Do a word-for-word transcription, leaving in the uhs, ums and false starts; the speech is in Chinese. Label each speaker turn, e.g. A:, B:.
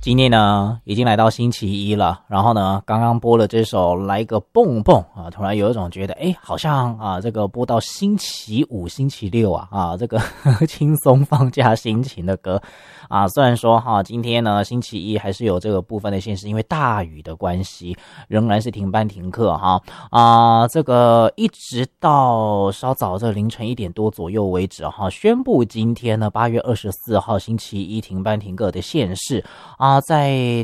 A: 今天呢，已经来到星期一了，然后呢，刚刚播了这首《来个蹦蹦》啊，突然有一种觉得，哎，好像啊，这个播到星期五、星期六啊，啊，这个呵呵轻松放假心情的歌啊。虽然说哈、啊，今天呢，星期一还是有这个部分的限时，因为大雨的关系，仍然是停班停课哈啊。这个一直到稍早这凌晨一点多左右为止哈、啊，宣布今天呢，八月二十四号星期一停班停课的限时啊。在